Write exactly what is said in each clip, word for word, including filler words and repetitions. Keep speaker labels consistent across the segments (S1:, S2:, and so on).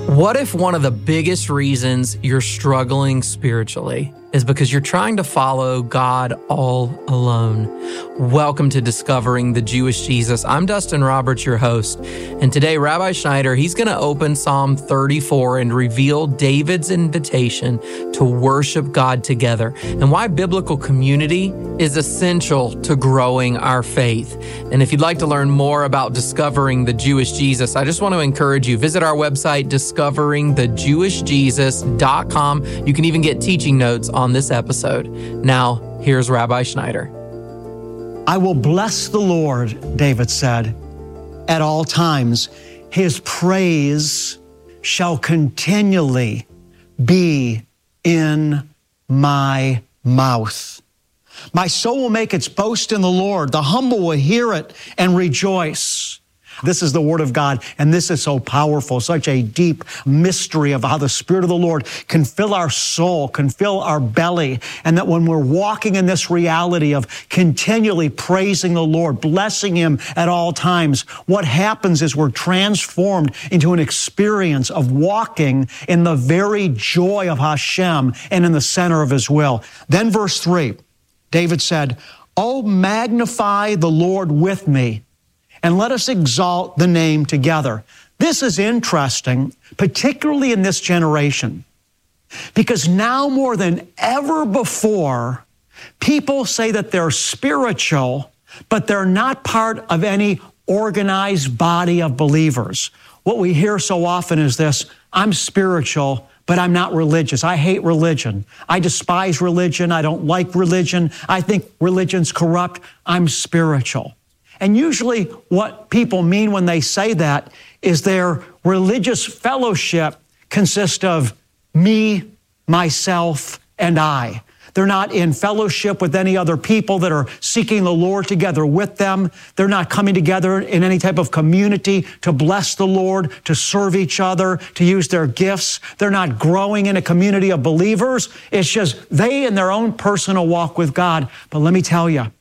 S1: What if one of the biggest reasons you're struggling spiritually is because you're trying to follow God all alone? Welcome to Discovering the Jewish Jesus. I'm Dustin Roberts, your host. And today, Rabbi Schneider, he's going to open Psalm thirty-four and reveal David's invitation to worship God together and why biblical community is essential to growing our faith. And if you'd like to learn more about discovering the Jewish Jesus, I just want to encourage you, visit our website, discovering the jewish jesus dot com. You can even get teaching notes on this episode. Now, here's Rabbi Schneider.
S2: I will bless the Lord, David said, at all times. His praise shall continually be in my mouth. My soul will make its boast in the Lord. The humble will hear it and rejoice. This is the word of God, and this is so powerful, such a deep mystery of how the Spirit of the Lord can fill our soul, can fill our belly, and that when we're walking in this reality of continually praising the Lord, blessing Him at all times, what happens is we're transformed into an experience of walking in the very joy of Hashem and in the center of His will. Then verse three, David said, "Oh, magnify the Lord with me, and let us exalt the name together." This is interesting, particularly in this generation, because now more than ever before, people say that they're spiritual, but they're not part of any organized body of believers. What we hear so often is this: I'm spiritual, but I'm not religious. I hate religion. I despise religion. I don't like religion. I think religion's corrupt. I'm spiritual. And usually what people mean when they say that is their religious fellowship consists of me, myself, and I. They're not in fellowship with any other people that are seeking the Lord together with them. They're not coming together in any type of community to bless the Lord, to serve each other, to use their gifts. They're not growing in a community of believers. It's just they in their own personal walk with God. But let me tell you,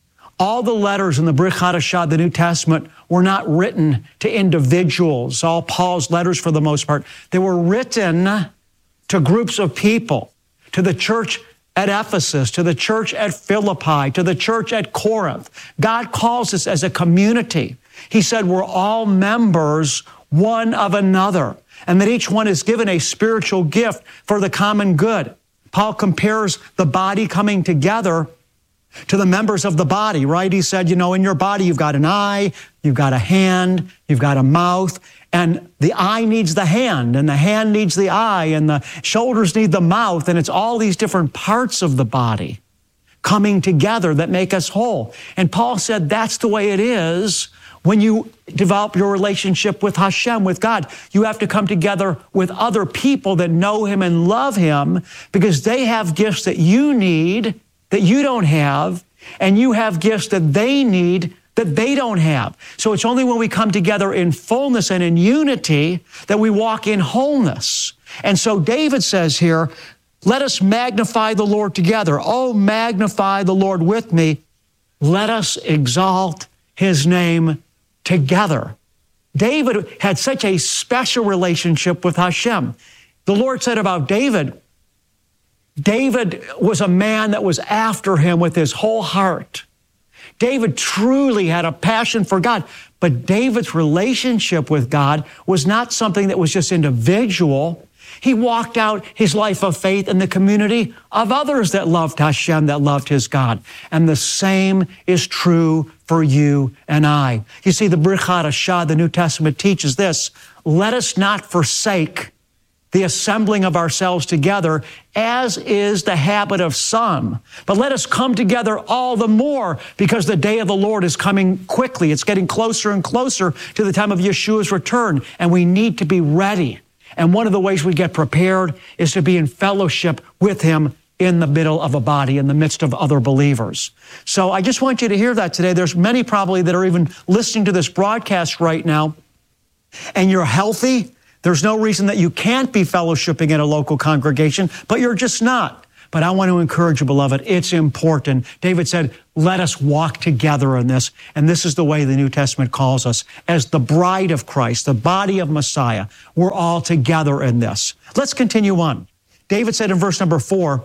S2: all the letters in the Brit Hadashah, the New Testament, were not written to individuals. All Paul's letters, for the most part, they were written to groups of people, to the church at Ephesus, to the church at Philippi, to the church at Corinth. God calls us as a community. He said we're all members one of another, and that each one is given a spiritual gift for the common good. Paul compares the body coming together to the members of the body, right? He said, you know, in your body, you've got an eye, you've got a hand, you've got a mouth, and the eye needs the hand, and the hand needs the eye, and the shoulders need the mouth, and it's all these different parts of the body coming together that make us whole. And Paul said that's the way it is when you develop your relationship with Hashem, with God. You have to come together with other people that know Him and love Him because they have gifts that you need that you don't have, and you have gifts that they need that they don't have. So it's only when we come together in fullness and in unity that we walk in wholeness. And so David says here, let us magnify the Lord together. Oh, magnify the Lord with me. Let us exalt His name together. David had such a special relationship with Hashem. The Lord said about David, David was a man that was after Him with his whole heart. David truly had a passion for God, but David's relationship with God was not something that was just individual. He walked out his life of faith in the community of others that loved Hashem, that loved his God. And the same is true for you and I. You see, the Brit Hadashah, the New Testament, teaches this: let us not forsake the assembling of ourselves together, as is the habit of some. But let us come together all the more because the day of the Lord is coming quickly. It's getting closer and closer to the time of Yeshua's return, and we need to be ready. And one of the ways we get prepared is to be in fellowship with Him in the middle of a body, in the midst of other believers. So I just want you to hear that today. There's many probably that are even listening to this broadcast right now, and you're healthy. There's no reason that you can't be fellowshipping in a local congregation, but you're just not. But I want to encourage you, beloved, it's important. David said, let us walk together in this. And this is the way the New Testament calls us. As the bride of Christ, the body of Messiah, we're all together in this. Let's continue on. David said in verse number four,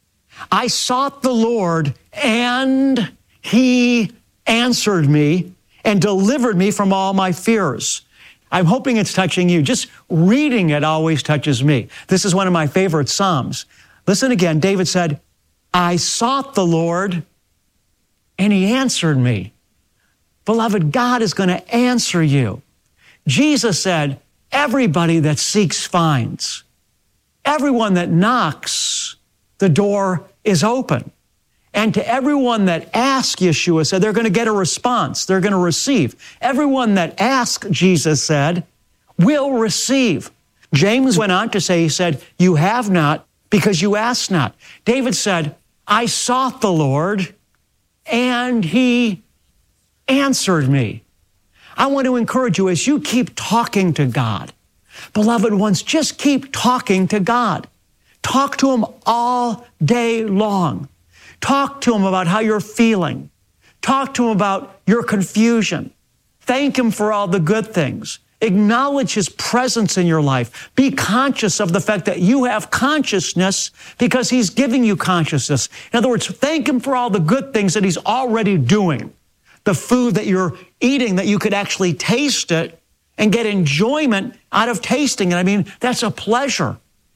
S2: I sought the Lord, and he answered me and delivered me from all my fears. I'm hoping it's touching you. Just reading it always touches me. This is one of my favorite Psalms. Listen again. David said, I sought the Lord, and he answered me. Beloved, God is going to answer you. Jesus said, everybody that seeks finds. Everyone that knocks, the door is open. And to everyone that asks, Yeshua said, they're going to get a response. They're going to receive. Everyone that asks, Jesus said, will receive. James went on to say, he said, you have not because you ask not. David said, I sought the Lord, and he answered me. I want to encourage you as you keep talking to God. Beloved ones, just keep talking to God. Talk to him all day long. Talk to him about how you're feeling. Talk to him about your confusion. Thank him for all the good things. Acknowledge his presence in your life. Be conscious of the fact that you have consciousness because he's giving you consciousness. In other words, thank him for all the good things that he's already doing. The food that you're eating, that you could actually taste it and get enjoyment out of tasting it. I mean, that's a pleasure.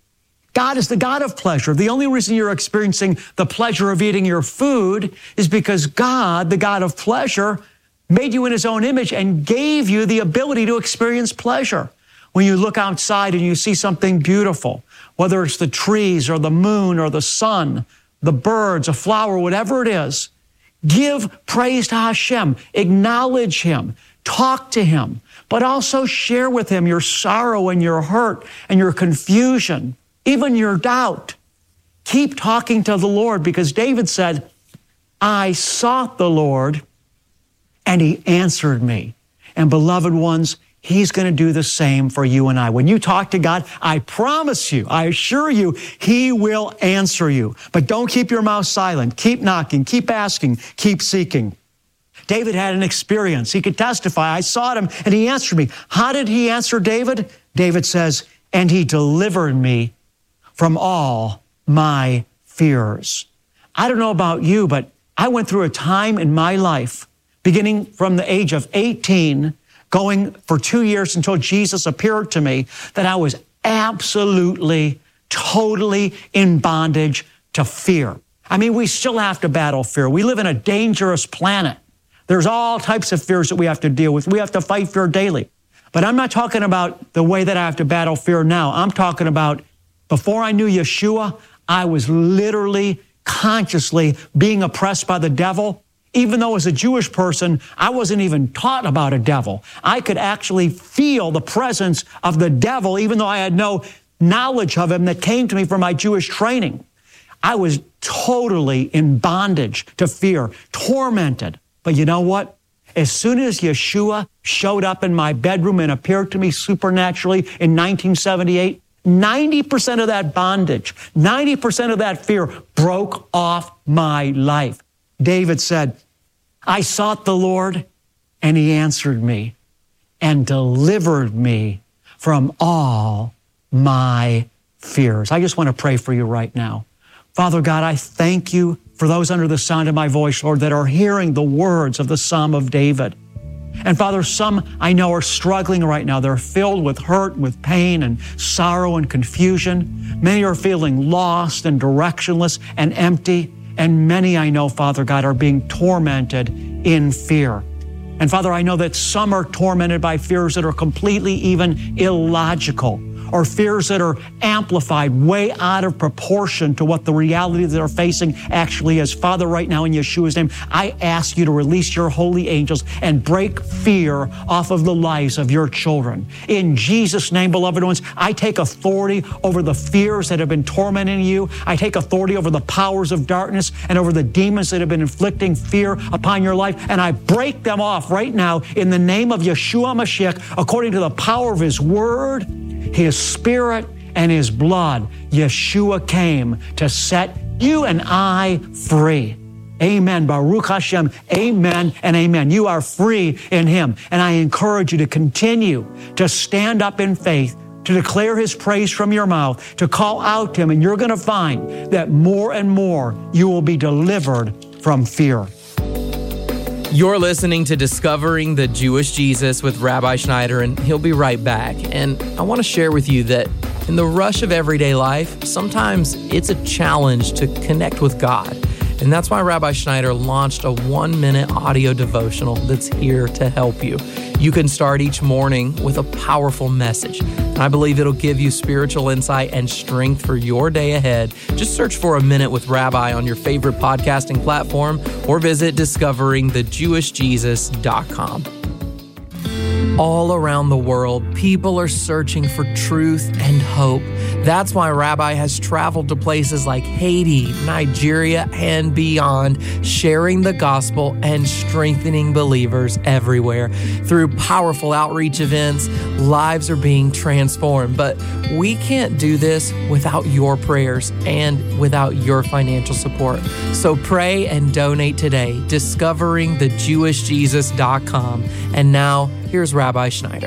S2: God is the God of pleasure. The only reason you're experiencing the pleasure of eating your food is because God, the God of pleasure, made you in his own image and gave you the ability to experience pleasure. When you look outside and you see something beautiful, whether it's the trees or the moon or the sun, the birds, a flower, whatever it is, give praise to Hashem, acknowledge him, talk to him, but also share with him your sorrow and your hurt and your confusion, even your doubt. Keep talking to the Lord because David said, I sought the Lord and he answered me. And beloved ones, he's going to do the same for you and I. When you talk to God, I promise you, I assure you, he will answer you. But don't keep your mouth silent. Keep knocking, keep asking, keep seeking. David had an experience. He could testify. I sought him and he answered me. How did he answer David? David says, and he delivered me from all my fears. I don't know about you, but I went through a time in my life, beginning from the age of eighteen, going for two years until Jesus appeared to me, that I was absolutely, totally in bondage to fear. I mean, we still have to battle fear. We live in a dangerous planet. There's all types of fears that we have to deal with. We have to fight fear daily. But I'm not talking about the way that I have to battle fear now. I'm talking about before I knew Yeshua, I was literally, consciously being oppressed by the devil. Even though as a Jewish person, I wasn't even taught about a devil. I could actually feel the presence of the devil, even though I had no knowledge of him that came to me from my Jewish training. I was totally in bondage to fear, tormented. But you know what? As soon as Yeshua showed up in my bedroom and appeared to me supernaturally in nineteen seventy-eight, ninety percent of that bondage, ninety percent of that fear broke off my life. David said, I sought the Lord, and he answered me and delivered me from all my fears. I just want to pray for you right now. Father God, I thank you for those under the sound of my voice, Lord, that are hearing the words of the Psalm of David. And Father, some I know are struggling right now. They're filled with hurt, with pain and sorrow and confusion. Many are feeling lost and directionless and empty. And many I know, Father God, are being tormented in fear. And Father, I know that some are tormented by fears that are completely even illogical, or fears that are amplified way out of proportion to what the reality that they're facing actually is. Father, right now in Yeshua's name, I ask you to release your holy angels and break fear off of the lives of your children. In Jesus' name, beloved ones, I take authority over the fears that have been tormenting you. I take authority over the powers of darkness and over the demons that have been inflicting fear upon your life, and I break them off right now in the name of Yeshua Mashiach, according to the power of his word, his spirit, and his blood. Yeshua came to set You and I free. Amen. Baruch Hashem. Amen and amen. You are free in Him. And I encourage you to continue to stand up in faith, to declare His praise from your mouth, to call out to Him, and you're going to find that more and more you will be delivered from fear.
S1: You're listening to Discovering the Jewish Jesus with Rabbi Schneider, and he'll be right back. And I want to share with you that in the rush of everyday life, sometimes it's a challenge to connect with God. And that's why Rabbi Schneider launched a one-minute audio devotional that's here to help you. You can start each morning with a powerful message. And I believe it'll give you spiritual insight and strength for your day ahead. Just search for A Minute with Rabbi on your favorite podcasting platform or visit discovering the jewish jesus dot com. All around the world, people are searching for truth and hope. That's why Rabbi has traveled to places like Haiti, Nigeria, and beyond, sharing the gospel and strengthening believers everywhere. Through powerful outreach events, lives are being transformed. But we can't do this without your prayers and without your financial support. So pray and donate today, discovering the jewish jesus dot com. And now, here's Rabbi Schneider.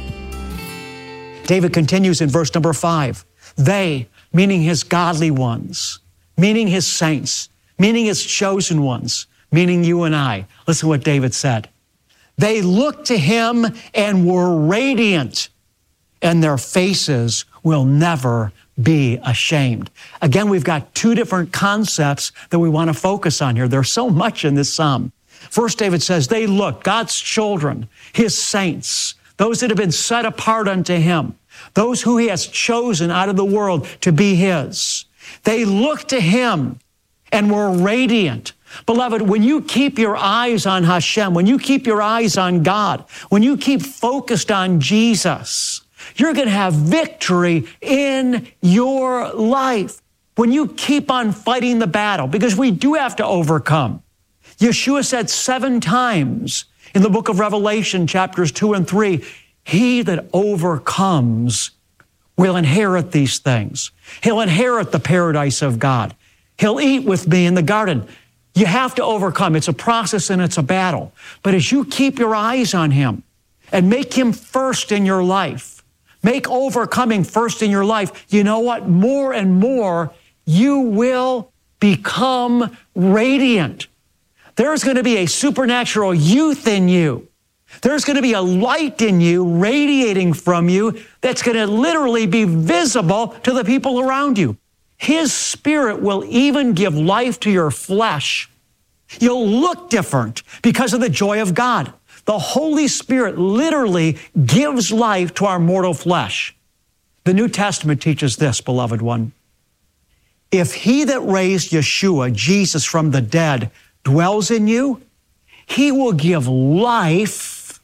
S2: David continues in verse number five. They, meaning his godly ones, meaning his saints, meaning his chosen ones, meaning you and I. Listen to what David said. They looked to him and were radiant, and their faces will never be ashamed. Again, we've got two different concepts that we want to focus on here. There's so much in this psalm. First, David says, they look, God's children, his saints, those that have been set apart unto him, those who he has chosen out of the world to be his. They look to him and were radiant. Beloved, when you keep your eyes on Hashem, when you keep your eyes on God, when you keep focused on Jesus, you're going to have victory in your life. When you keep on fighting the battle, because we do have to overcome. Yeshua said seven times in the book of Revelation, chapters two and three, he that overcomes will inherit these things. He'll inherit the paradise of God. He'll eat with me in the garden. You have to overcome. It's a process and it's a battle. But as you keep your eyes on him and make him first in your life, make overcoming first in your life, you know what? More and more, you will become radiant. There's going to be a supernatural youth in you. There's going to be a light in you radiating from you that's going to literally be visible to the people around you. His Spirit will even give life to your flesh. You'll look different because of the joy of God. The Holy Spirit literally gives life to our mortal flesh. The New Testament teaches this, beloved one. If he that raised Yeshua, Jesus, from the dead dwells in you, he will give life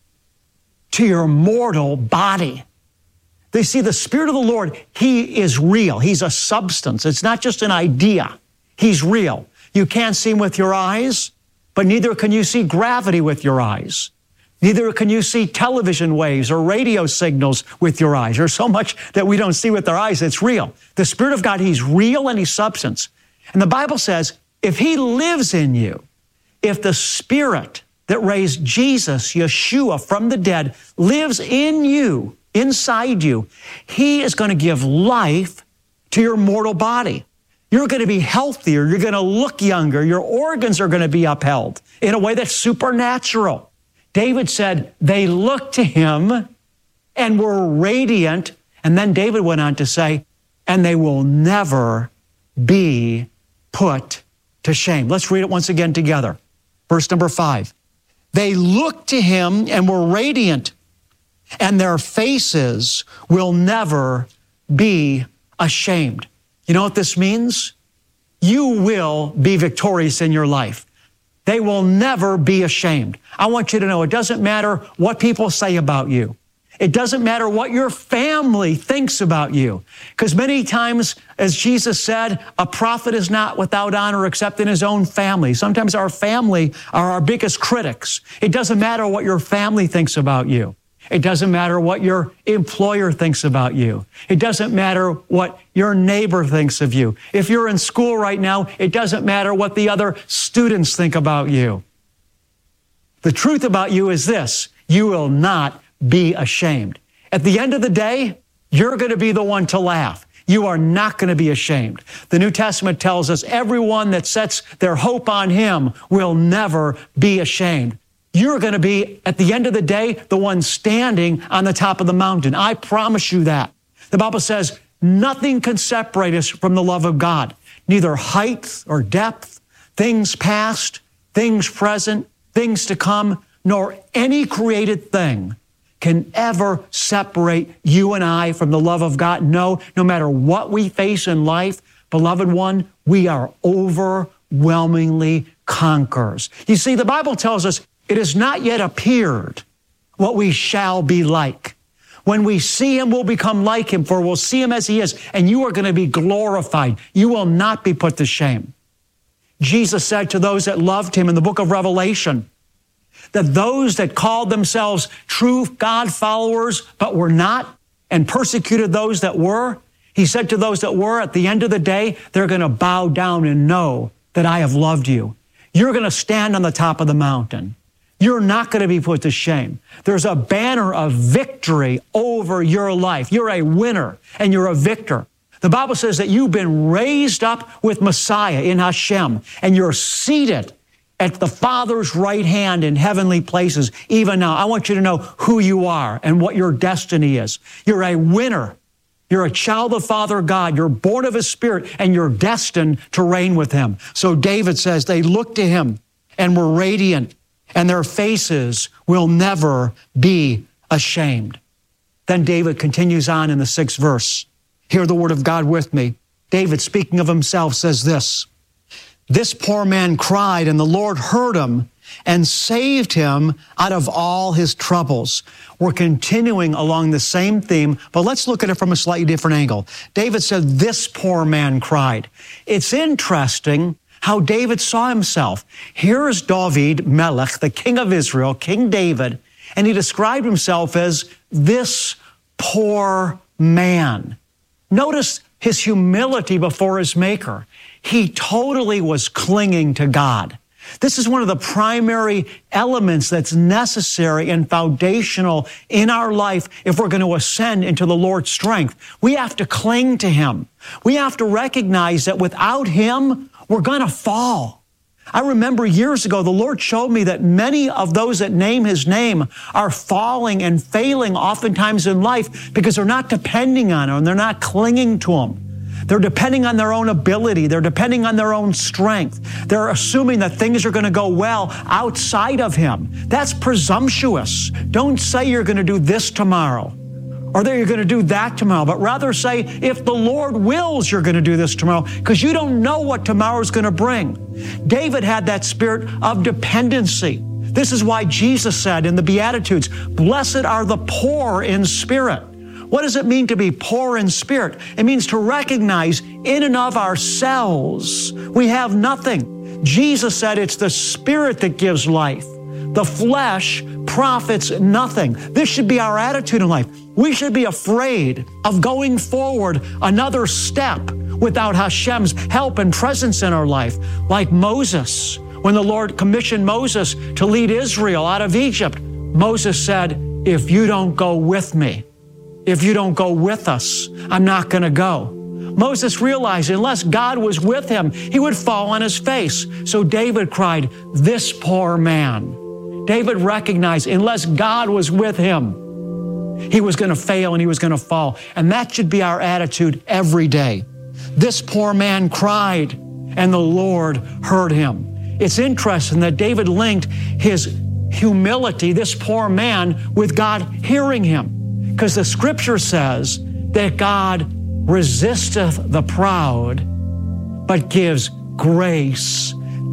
S2: to your mortal body. They see the Spirit of the Lord, he is real. He's a substance. It's not just an idea. He's real. You can't see him with your eyes, but neither can you see gravity with your eyes. Neither can you see television waves or radio signals with your eyes. There's so much that we don't see with our eyes. It's real. The Spirit of God, he's real and he's substance. And the Bible says, if he lives in you, if the Spirit that raised Jesus, Yeshua, from the dead lives in you, inside you, he is going to give life to your mortal body. You're going to be healthier. You're going to look younger. Your organs are going to be upheld in a way that's supernatural. David said, they looked to him and were radiant. And then David went on to say, and they will never be put to shame. Let's read it once again together. Verse number five. They looked to him and were radiant, and their faces will never be ashamed. You know what this means? You will be victorious in your life. They will never be ashamed. I want you to know it doesn't matter what people say about you. It doesn't matter what your family thinks about you. Because many times, as Jesus said, a prophet is not without honor except in his own family. Sometimes our family are our biggest critics. It doesn't matter what your family thinks about you. It doesn't matter what your employer thinks about you. It doesn't matter what your neighbor thinks of you. If you're in school right now, it doesn't matter what the other students think about you. The truth about you is this: you will not be ashamed. At the end of the day, you're going to be the one to laugh. You are not going to be ashamed. The New Testament tells us everyone that sets their hope on Him will never be ashamed. You're going to be, at the end of the day, the one standing on the top of the mountain. I promise you that. The Bible says nothing can separate us from the love of God. Neither height or depth, things past, things present, things to come, nor any created thing can ever separate you and I from the love of God. No, no matter what we face in life, beloved one, we are overwhelmingly conquerors. You see, the Bible tells us it has not yet appeared what we shall be like. When we see Him, we'll become like Him, for we'll see Him as He is, and you are going to be glorified. You will not be put to shame. Jesus said to those that loved Him in the book of Revelation, that those that called themselves true God followers but were not, and persecuted those that were, He said to those that were, at the end of the day, they're going to bow down and know that I have loved you. You're going to stand on the top of the mountain. You're not going to be put to shame. There's a banner of victory over your life. You're a winner and you're a victor. The Bible says that you've been raised up with Messiah in Hashem, and you're seated at the Father's right hand in heavenly places. Even now, I want you to know who you are and what your destiny is. You're a winner. You're a child of Father God. You're born of His Spirit, and you're destined to reign with Him. So David says they looked to Him and were radiant, and their faces will never be ashamed. Then David continues on in the sixth verse. Hear the word of God with me. David, speaking of himself, says this: "This poor man cried, and the Lord heard him and saved him out of all his troubles." We're continuing along the same theme, but let's look at it from a slightly different angle. David said, "This poor man cried." It's interesting how David saw himself. Here's David Melech, the king of Israel, King David, and he described himself as this poor man. Notice his humility before his Maker. He totally was clinging to God. This is one of the primary elements that's necessary and foundational in our life if we're going to ascend into the Lord's strength. We have to cling to Him. We have to recognize that without Him, we're going to fall. I remember years ago, the Lord showed me that many of those that name His name are falling and failing oftentimes in life because they're not depending on Him and they're not clinging to Him. They're depending on their own ability. They're depending on their own strength. They're assuming that things are going to go well outside of Him. That's presumptuous. Don't say you're going to do this tomorrow or that you're going to do that tomorrow, but rather say, if the Lord wills, you're going to do this tomorrow, because you don't know what tomorrow's going to bring. David had that spirit of dependency. This is why Jesus said in the Beatitudes, "Blessed are the poor in spirit." What does it mean to be poor in spirit? It means to recognize in and of ourselves we have nothing. Jesus said it's the Spirit that gives life. The flesh profits nothing. This should be our attitude in life. We should be afraid of going forward another step without Hashem's help and presence in our life. Like Moses, when the Lord commissioned Moses to lead Israel out of Egypt, Moses said, "If you don't go with me, if you don't go with us, I'm not going to go." Moses realized unless God was with him, he would fall on his face. So David cried, "This poor man." David recognized unless God was with him, he was going to fail and he was going to fall. And that should be our attitude every day. This poor man cried, and the Lord heard him. It's interesting that David linked his humility, this poor man, with God hearing him. Because the scripture says that God resisteth the proud, but gives grace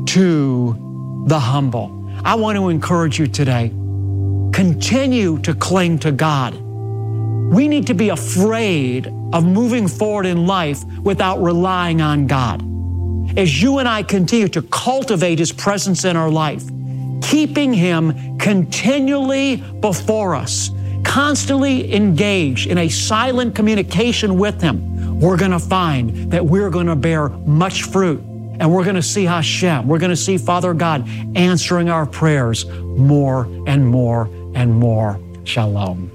S2: to the humble. I want to encourage you today, continue to cling to God. We need to be afraid of moving forward in life without relying on God. As you and I continue to cultivate His presence in our life, keeping Him continually before us, constantly engage in a silent communication with Him, we're going to find that we're going to bear much fruit. And we're going to see Hashem, we're going to see Father God answering our prayers more and more and more. Shalom.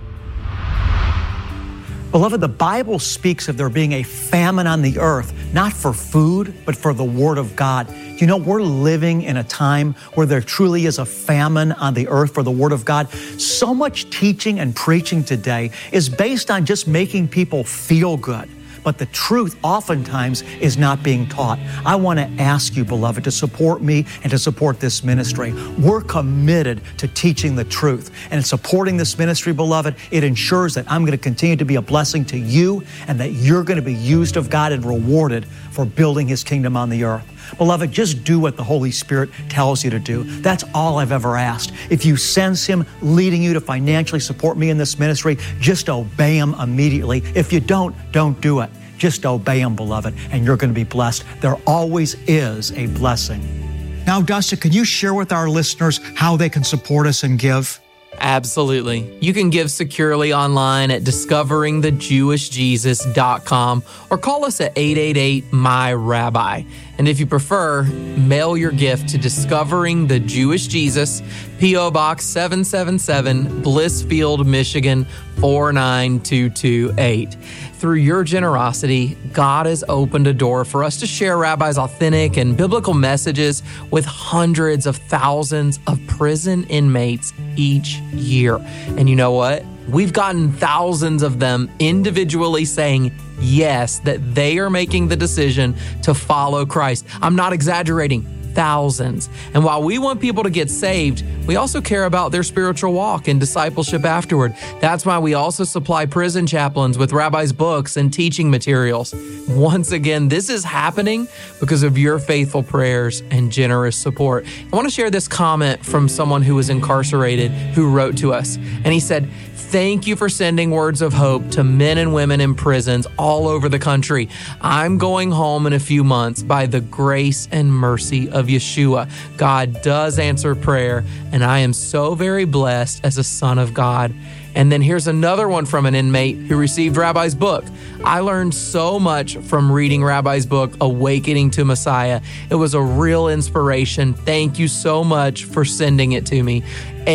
S2: Beloved, the Bible speaks of there being a famine on the earth, not for food, but for the Word of God. You know, we're living in a time where there truly is a famine on the earth for the Word of God. So much teaching and preaching today is based on just making people feel good. But the truth oftentimes is not being taught. I want to ask you, beloved, to support me and to support this ministry. We're committed to teaching the truth. And in supporting this ministry, beloved, it ensures that I'm going to continue to be a blessing to you and that you're going to be used of God and rewarded for building His kingdom on the earth. Beloved, just do what the Holy Spirit tells you to do. That's all I've ever asked. If you sense Him leading you to financially support me in this ministry, just obey Him immediately. If you don't, don't do it. Just obey Him, beloved, and you're going to be blessed. There always is a blessing. Now, Dustin, can you share with our listeners how they can support us and give?
S1: Absolutely. You can give securely online at discovering the jewish jesus dot com or call us at eight eight eight, M Y, rabbi. And if you prefer, mail your gift to Discovering the Jewish Jesus, P O Box seven seven seven, Blissfield, Michigan four nine two two eight. Through your generosity, God has opened a door for us to share Rabbi's authentic and biblical messages with hundreds of thousands of prison inmates each year. And you know what? We've gotten thousands of them individually saying yes, that they are making the decision to follow Christ. I'm not exaggerating. Thousands. And while we want people to get saved, we also care about their spiritual walk and discipleship afterward. That's why we also supply prison chaplains with Rabbi's books and teaching materials. Once again, this is happening because of your faithful prayers and generous support. I want to share this comment from someone who was incarcerated who wrote to us. And he said, "Thank you for sending words of hope to men and women in prisons all over the country. I'm going home in a few months by the grace and mercy of Yeshua. God does answer prayer, and I am so very blessed as a son of God." And then here's another one from an inmate who received Rabbi's book. "I learned so much from reading Rabbi's book, Awakening to Messiah. It was a real inspiration. Thank you so much for sending it to me."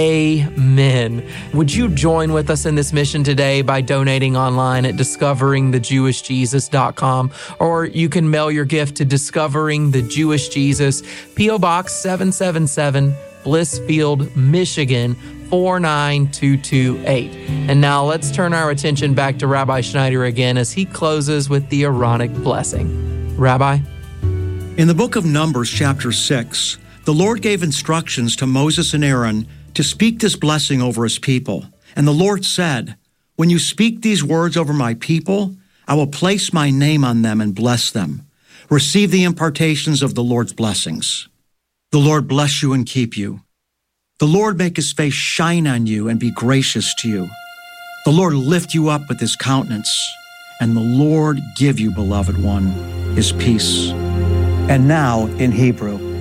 S1: Amen. Would you join with us in this mission today by donating online at discovering the jewish jesus dot com, or you can mail your gift to Discovering the Jewish Jesus, P O Box seven seven seven, Blissfield, Michigan four nine two two eight. And now let's turn our attention back to Rabbi Schneider again as he closes with the Aaronic blessing. Rabbi?
S2: In the book of Numbers, chapter six, the Lord gave instructions to Moses and Aaron to speak this blessing over His people. And the Lord said, "When you speak these words over my people, I will place my name on them and bless them. Receive the impartations of the Lord's blessings. The Lord bless you and keep you. The Lord make His face shine on you and be gracious to you. The Lord lift you up with His countenance, and the Lord give you, beloved one, His peace." And now in Hebrew.